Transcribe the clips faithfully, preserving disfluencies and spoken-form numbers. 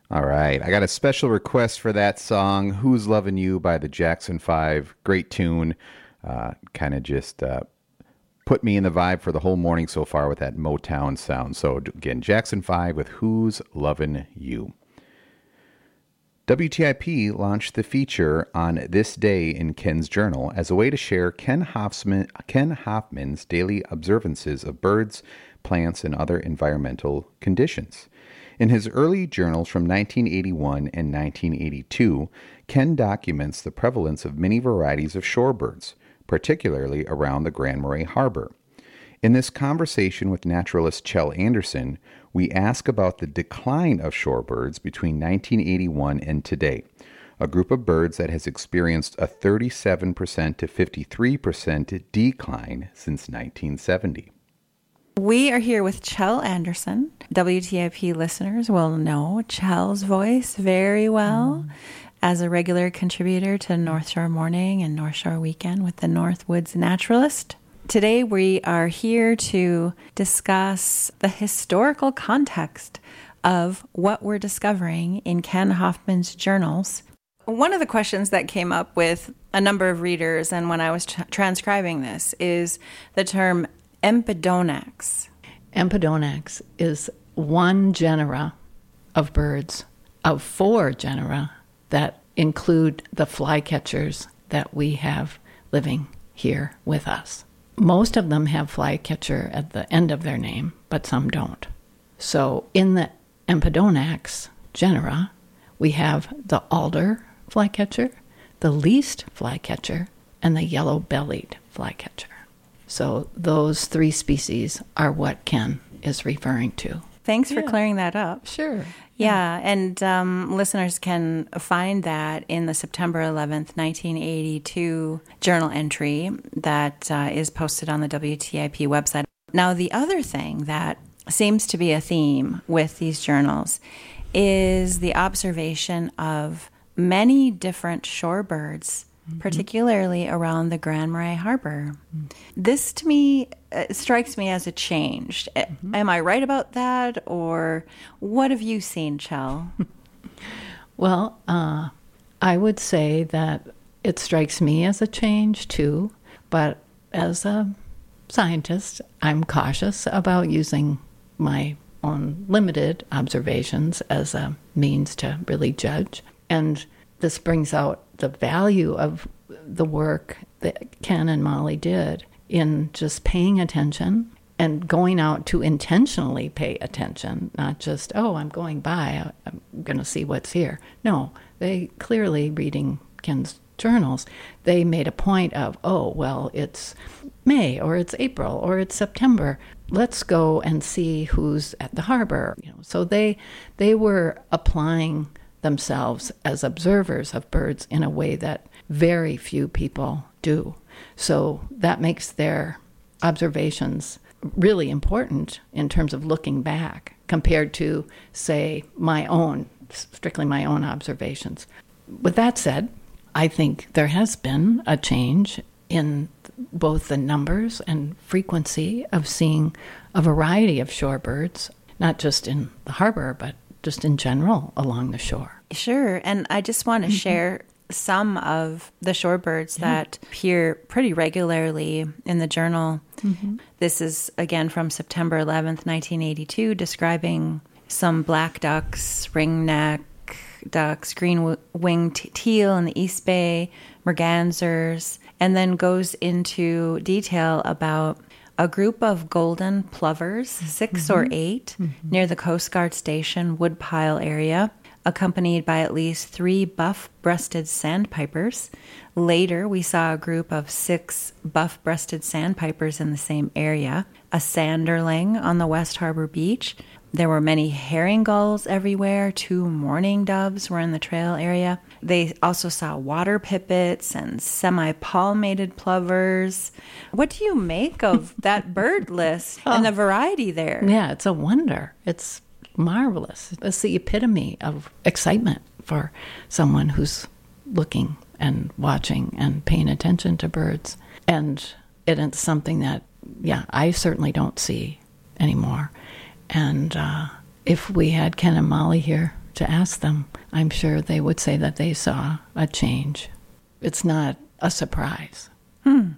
All right. I got a special request for that song, Who's Lovin' You by the Jackson five. Great tune. Uh, kind of just uh, put me in the vibe for the whole morning so far with that Motown sound. So again, Jackson five with Who's Lovin' You. W T I P launched the feature on this day in Ken's journal as a way to share Ken Hoffman, Ken Hoffman's daily observances of birds, plants, and other environmental conditions. In his early journals from nineteen eighty-one and nineteen eighty-two, Ken documents the prevalence of many varieties of shorebirds, particularly around the Grand Marais Harbor. In this conversation with naturalist Kjell Anderson, we ask about the decline of shorebirds between nineteen eighty-one and today, a group of birds that has experienced a thirty-seven percent to fifty-three percent decline since nineteen seventy. We are here with Kjell Anderson. W T I P listeners will know Kjell's voice very well mm. as a regular contributor to North Shore Morning and North Shore Weekend with the Northwoods Naturalist. Today we are here to discuss the historical context of what we're discovering in Ken Hoffman's journals. One of the questions that came up with a number of readers and when I was tra- transcribing this is the term Empidonax. Empidonax is one genera of birds of four genera that include the flycatchers that we have living here with us. Most of them have flycatcher at the end of their name, but some don't. So in the Empidonax genera, we have the alder flycatcher, the least flycatcher, and the yellow-bellied flycatcher. So those three species are what Ken is referring to. Thanks yeah. for clearing that up. Sure. Yeah, yeah. and um, listeners can find that in the September eleventh, nineteen eighty-two journal entry that uh, is posted on the W T I P website. Now, the other thing that seems to be a theme with these journals is the observation of many different shorebirds, mm-hmm. particularly around the Grand Marais Harbor. Mm-hmm. This, to me, uh, strikes me as a change. Mm-hmm. Am I right about that, or what have you seen, Kjell? Well, uh, I would say that it strikes me as a change, too, but as a scientist, I'm cautious about using my own limited observations as a means to really judge. And this brings out the value of the work that Ken and Molly did in just paying attention and going out to intentionally pay attention, not just, oh, I'm going by, I'm going to see what's here. No, they clearly, reading Ken's journals, they made a point of, oh, well, it's May or it's April or it's September. Let's go and see who's at the harbor. You know, so they they were applying themselves as observers of birds in a way that very few people do. So that makes their observations really important in terms of looking back compared to, say, my own, strictly my own observations. With that said, I think there has been a change in both the numbers and frequency of seeing a variety of shorebirds, not just in the harbor, but just in general along the shore. Sure. And I just want to mm-hmm. share some of the shorebirds yeah. that appear pretty regularly in the journal. Mm-hmm. This is, again, from September eleventh, nineteen eighty-two, describing some black ducks, ringneck ducks, green-winged teal in the East Bay, mergansers, and then goes into detail about a group of golden plovers, six mm-hmm. or eight, mm-hmm. near the Coast Guard Station Woodpile area, accompanied by at least three buff-breasted sandpipers. Later, we saw a group of six buff-breasted sandpipers in the same area, a sanderling on the West Harbor Beach. There were many herring gulls everywhere. Two mourning doves were in the trail area. They also saw water pipits and semi-palmated plovers. What do you make of that bird list oh. and the variety there? Yeah, it's a wonder. It's marvelous. It's the epitome of excitement for someone who's looking and watching and paying attention to birds. And it's something that, yeah, I certainly don't see anymore. And uh, if we had Ken and Molly here to ask them, I'm sure they would say that they saw a change. It's not a surprise. Hmm.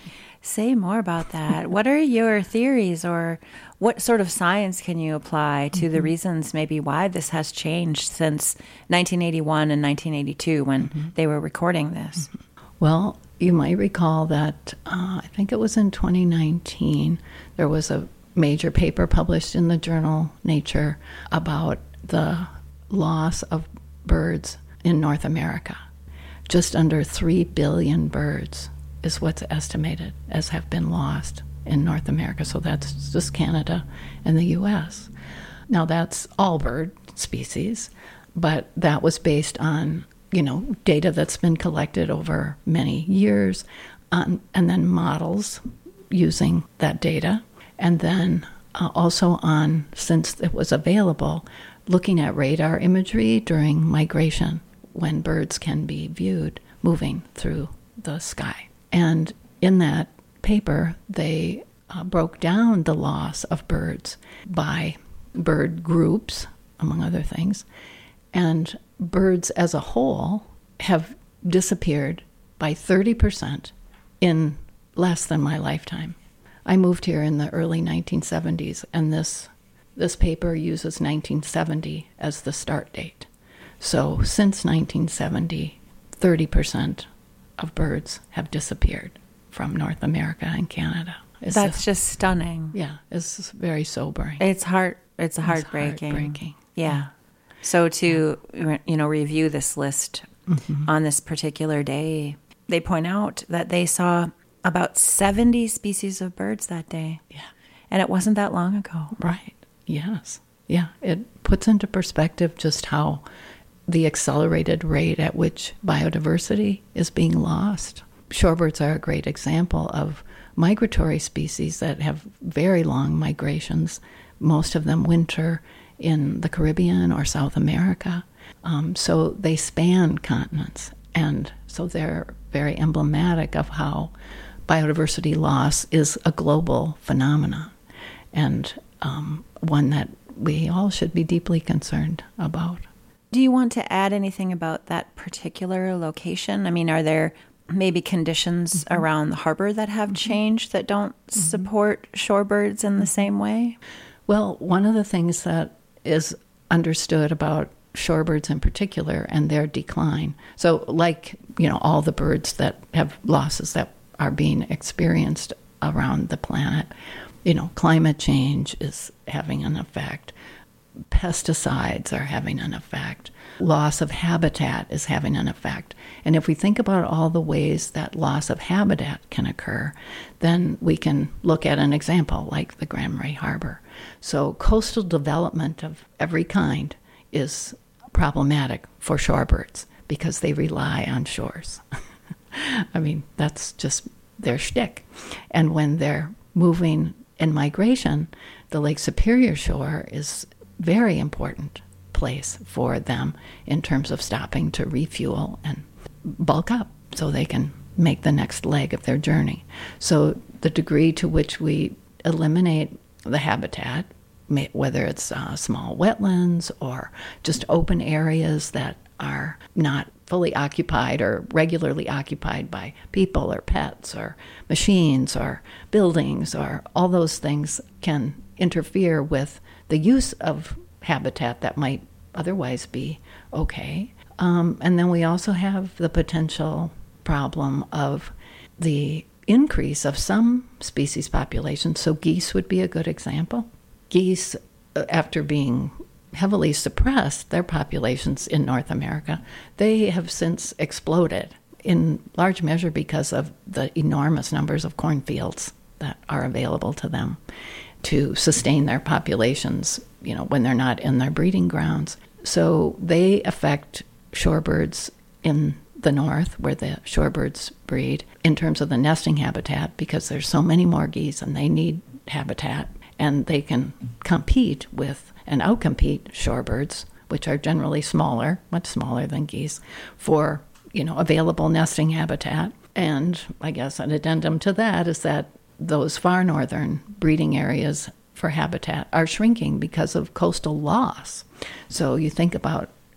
Say more about that. What are your theories, or what sort of science can you apply to mm-hmm. the reasons maybe why this has changed since nineteen eighty-one and nineteen eighty-two when mm-hmm. they were recording this? Mm-hmm. Well, you might recall that uh, I think it was in twenty nineteen, there was a major paper published in the journal Nature about the loss of birds in North America. Just under three billion birds is what's estimated as have been lost in North America. So that's just Canada and the U S. Now that's all bird species, but that was based on, you know, data that's been collected over many years, um, and then models using that data, and then uh, also on, since it was available, looking at radar imagery during migration when birds can be viewed moving through the sky. And in that paper, they uh, broke down the loss of birds by bird groups, among other things, and birds as a whole have disappeared by thirty percent in less than my lifetime. I moved here in the early nineteen seventies, and this this paper uses nineteen seventy as the start date. So since nineteen seventy, thirty percent of birds have disappeared from North America and Canada. It's That's a, just stunning. Yeah, it's very sobering. It's heart. It's heartbreaking. It's heartbreaking. Yeah. So to you know review this list mm-hmm. on this particular day, they point out that they saw about seventy species of birds that day. Yeah. And it wasn't that long ago. Right. Yes. Yeah. It puts into perspective just how the accelerated rate at which biodiversity is being lost. Shorebirds are a great example of migratory species that have very long migrations. Most of them winter in the Caribbean or South America. Um, so they span continents. And so they're very emblematic of how biodiversity loss is a global phenomenon, and um, one that we all should be deeply concerned about. Do you want to add anything about that particular location? I mean, are there maybe conditions mm-hmm. around the harbor that have mm-hmm. changed that don't mm-hmm. support shorebirds in the same way? Well, one of the things that is understood about shorebirds in particular and their decline, so like, you know, all the birds that have losses that are being experienced around the planet, you know, climate change is having an effect. Pesticides are having an effect. Loss of habitat is having an effect. And if we think about all the ways that loss of habitat can occur, then we can look at an example like the Grand Marais Harbor. So coastal development of every kind is problematic for shorebirds because they rely on shores. I mean, that's just their shtick. And when they're moving in migration, the Lake Superior shore is very important place for them in terms of stopping to refuel and bulk up so they can make the next leg of their journey. So the degree to which we eliminate the habitat, whether it's uh, small wetlands or just open areas that are not fully occupied or regularly occupied by people or pets or machines or buildings, or all those things can interfere with the use of habitat that might otherwise be okay. Um, and then we also have the potential problem of the increase of some species populations. So geese would be a good example. Geese, after being heavily suppressed, their populations in North America, they have since exploded in large measure because of the enormous numbers of cornfields that are available to them to sustain their populations, you know, when they're not in their breeding grounds. So they affect shorebirds in the north, where the shorebirds breed, in terms of the nesting habitat, because there's so many more geese and they need habitat, and they can compete with and outcompete shorebirds, which are generally smaller, much smaller than geese, for, you know, available nesting habitat. And I guess an addendum to that is that those far northern breeding areas for habitat are shrinking because of coastal loss. So you think about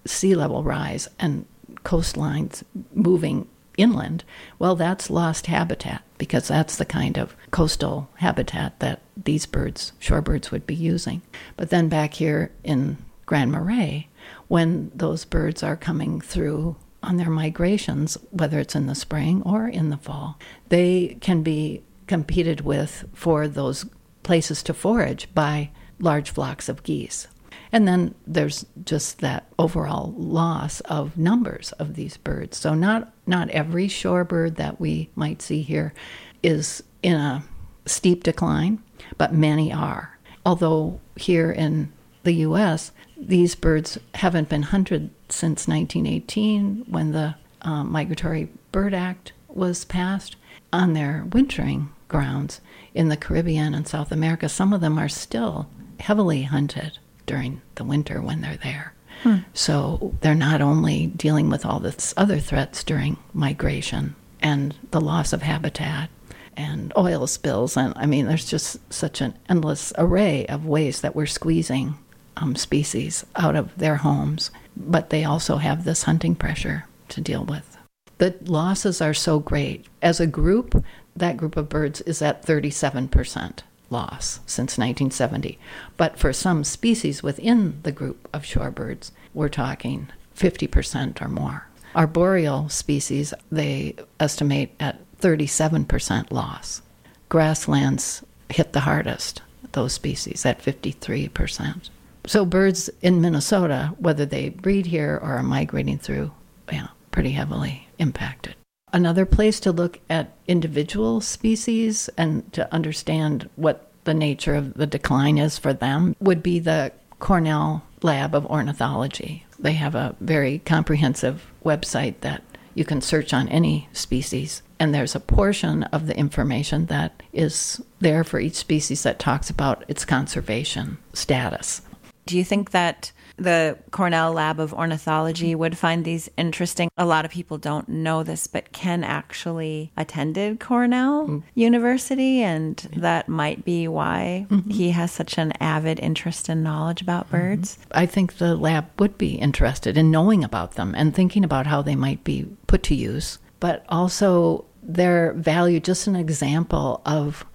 sea level rise and coastlines moving inland, well, that's lost habitat, because that's the kind of coastal habitat that these birds, shorebirds, would be using. But then back here in Grand Marais, when those birds are coming through on their migrations, whether it's in the spring or in the fall, they can be competed with for those places to forage by large flocks of geese. And then there's just that overall loss of numbers of these birds. So not not every shorebird that we might see here is in a steep decline, but many are. Although here in the U S, these birds haven't been hunted since nineteen eighteen, when the uh, Migratory Bird Act was passed. On their wintering grounds in the Caribbean and South America, some of them are still heavily hunted during the winter when they're there. Hmm. So they're not only dealing with all this other threats during migration and the loss of habitat and oil spills, and I mean, there's just such an endless array of ways that we're squeezing um, species out of their homes, but they also have this hunting pressure to deal with. The losses are so great. As a group, that group of birds is at thirty-seven percent. Loss since nineteen seventy. But for some species within the group of shorebirds, we're talking fifty percent or more. Arboreal species, they estimate at thirty-seven percent loss. Grasslands hit the hardest, those species, at fifty-three percent. So birds in Minnesota, whether they breed here or are migrating through, yeah, pretty heavily impacted. Another place to look at individual species and to understand what the nature of the decline is for them would be the Cornell Lab of Ornithology. They have a very comprehensive website that you can search on any species, and there's a portion of the information that is there for each species that talks about its conservation status. Do you think that the Cornell Lab of Ornithology would find these interesting? A lot of people don't know this, but Ken actually attended Cornell mm. University, and that might be why mm-hmm. he has such an avid interest and knowledge about birds. Mm-hmm. I think the lab would be interested in knowing about them and thinking about how they might be put to use, but also their value, just an example of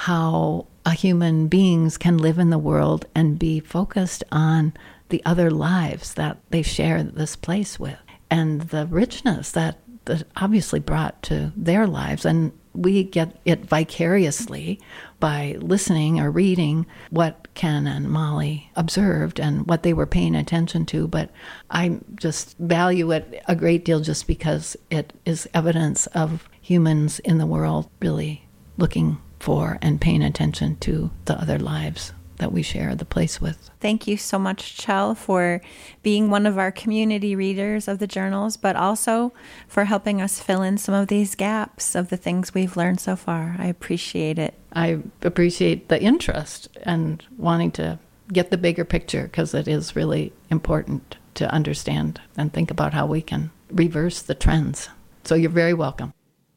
how a human beings can live in the world and be focused on the other lives that they share this place with, and the richness that, that obviously brought to their lives. And we get it vicariously by listening or reading what Ken and Molly observed and what they were paying attention to. But I just value it a great deal just because it is evidence of humans in the world really looking for and paying attention to the other lives that we share the place with. Thank you so much, Chell, for being one of our community readers of the journals, but also for helping us fill in some of these gaps of the things we've learned so far. I appreciate it. I appreciate the interest and wanting to get the bigger picture, because it is really important to understand and think about how we can reverse the trends. So you're very welcome.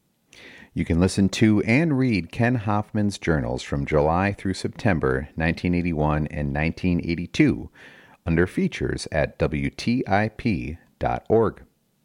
You can listen to and read Ken Hoffman's journals from July through September nineteen eighty-one and nineteen eighty-two under features at W T I P dot org.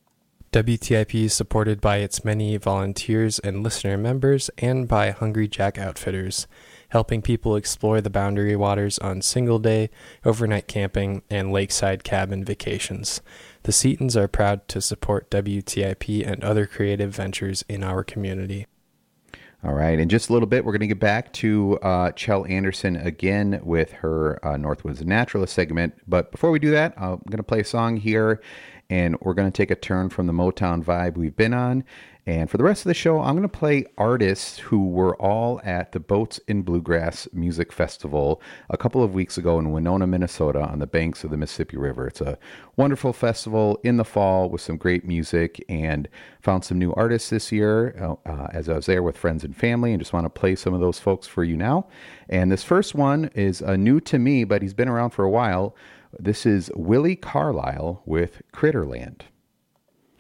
W T I P is supported by its many volunteers and listener members and by Hungry Jack Outfitters, helping people explore the Boundary Waters on single day, overnight camping, and lakeside cabin vacations. The Seatons are proud to support W T I P and other creative ventures in our community. All right, in just a little bit, we're going to get back to uh, Chell Anderson again with her uh, Northwoods Naturalist segment. But before we do that, I'm going to play a song here, and we're going to take a turn from the Motown vibe we've been on. And for the rest of the show, I'm going to play artists who were all at the Boats in Bluegrass Music Festival a couple of weeks ago in Winona, Minnesota, on the banks of the Mississippi River. It's a wonderful festival in the fall with some great music, and found some new artists this year uh, as I was there with friends and family, and just want to play some of those folks for you now. And this first one is uh, new to me, but he's been around for a while. This is Willie Carlisle with Critterland.